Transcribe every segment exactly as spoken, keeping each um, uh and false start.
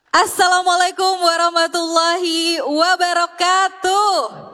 Assalamualaikum warahmatullahi wabarakatuh.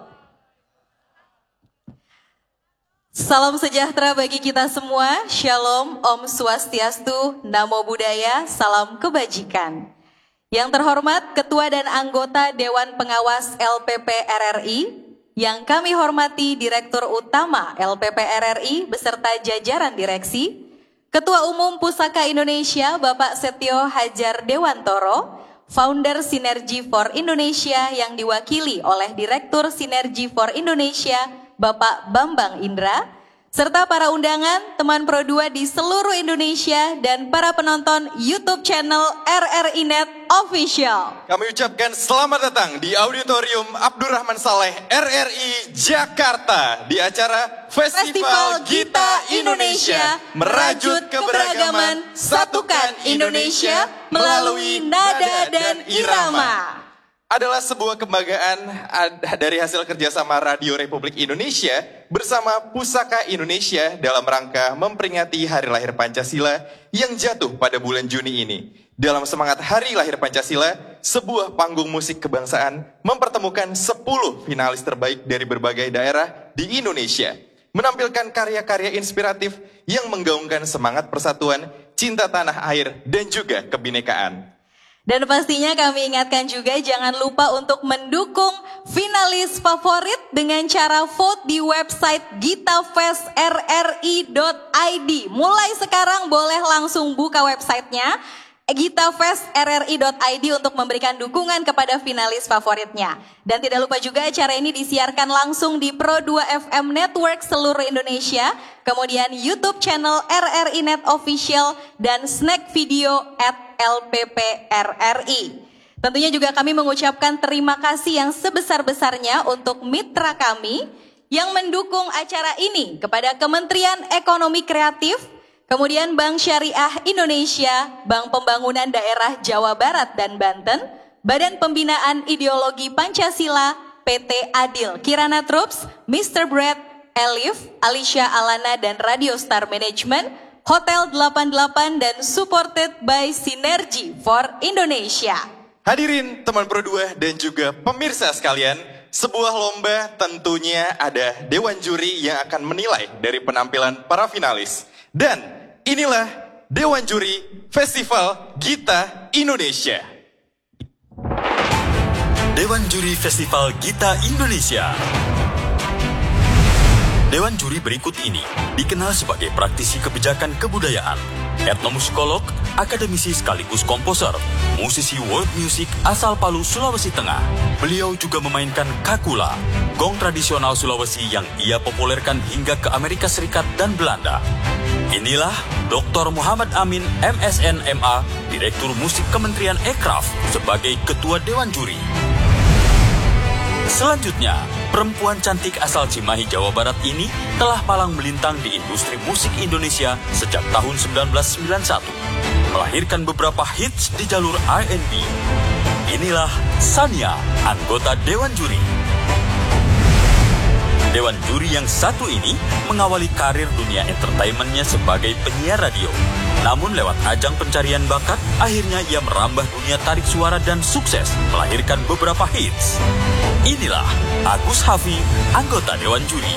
Salam sejahtera bagi kita semua. Shalom, Om Swastiastu, Namo Buddhaya, salam kebajikan. Yang terhormat Ketua dan anggota Dewan Pengawas L P P R R I, yang kami hormati Direktur Utama L P P R R I beserta jajaran direksi, Ketua Umum Pusaka Indonesia Bapak Setio Hadjar Dewantoro, Founder Sinergi for Indonesia yang diwakili oleh Direktur Sinergi for Indonesia Bapak Bambang Indra, serta para undangan, teman Pro dua di seluruh Indonesia dan para penonton YouTube channel R R I Net Official. Kami ucapkan selamat datang di Auditorium Abdurrahman Saleh R R I Jakarta di acara Festival, Festival Gita Indonesia, merajut keberagaman, satukan Indonesia melalui nada dan irama. Adalah sebuah kebanggaan dari hasil kerjasama Radio Republik Indonesia bersama Pusaka Indonesia dalam rangka memperingati Hari Lahir Pancasila yang jatuh pada bulan Juni ini. Dalam semangat Hari Lahir Pancasila, sebuah panggung musik kebangsaan mempertemukan sepuluh finalis terbaik dari berbagai daerah di Indonesia, menampilkan karya-karya inspiratif yang menggaungkan semangat persatuan, cinta tanah air, dan juga kebinekaan. Dan pastinya kami ingatkan juga jangan lupa untuk mendukung finalis favorit dengan cara vote di website gitafest r r i dot i d. Mulai sekarang boleh langsung buka websitenya gitafest r r i dot i d untuk memberikan dukungan kepada finalis favoritnya. Dan tidak lupa juga acara ini disiarkan langsung di Pro dua F M Network seluruh Indonesia, kemudian YouTube channel R R I Net Official dan snack video at L P P R R I. Tentunya juga kami mengucapkan terima kasih yang sebesar-besarnya untuk mitra kami yang mendukung acara ini kepada Kementerian Ekonomi Kreatif, kemudian Bank Syariah Indonesia, Bank Pembangunan Daerah Jawa Barat dan Banten, Badan Pembinaan Ideologi Pancasila, P T Adil Kirana Troops, mister Brad, Elif, Alicia Alana dan Radio Star Management, Hotel delapan puluh delapan dan supported by Sinergi for Indonesia. Hadirin teman Pro dua dan juga pemirsa sekalian, sebuah lomba tentunya ada dewan juri yang akan menilai dari penampilan para finalis. Dan inilah Dewan Juri Festival Gita Indonesia. Dewan Juri Festival Gita Indonesia. Dewan juri berikut ini dikenal sebagai praktisi kebijakan kebudayaan, etnomusikolog, akademisi sekaligus komposer, musisi world music asal Palu, Sulawesi Tengah. Beliau juga memainkan kakula, gong tradisional Sulawesi yang ia populerkan hingga ke Amerika Serikat dan Belanda. Inilah Doktor Muhammad Amin, M S N M A, Direktur Musik Kementerian Ekraf sebagai Ketua Dewan Juri. Selanjutnya, perempuan cantik asal Cimahi, Jawa Barat ini telah malang melintang di industri musik Indonesia sejak tahun seribu sembilan ratus sembilan puluh satu, melahirkan beberapa hits di jalur R and B. Inilah Sania, anggota Dewan Juri. Dewan Juri yang satu ini mengawali karir dunia entertainmentnya sebagai penyiar radio. Namun lewat ajang pencarian bakat, akhirnya ia merambah dunia tarik suara dan sukses melahirkan beberapa hits. Inilah Agus Hafi, anggota Dewan Juri.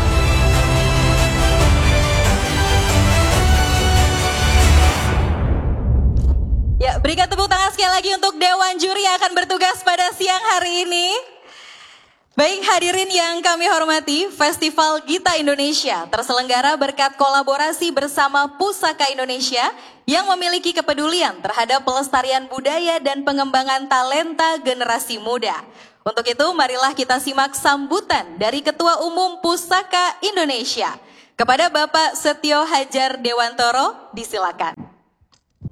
Ya, berikan tepuk tangan sekali lagi untuk Dewan Juri yang akan bertugas pada siang hari ini. Baik hadirin yang kami hormati, Festival Gita Indonesia terselenggara berkat kolaborasi bersama Pusaka Indonesia yang memiliki kepedulian terhadap pelestarian budaya dan pengembangan talenta generasi muda. Untuk itu, marilah kita simak sambutan dari Ketua Umum Pusaka Indonesia. Kepada Bapak Setio Hadjar Dewantoro, disilakan.